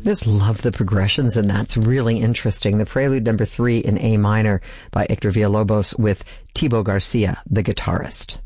Just love the progressions, and that's really interesting. The Prelude number 3 in A minor by Hector Villalobos with Thibaut Garcia, the guitarist.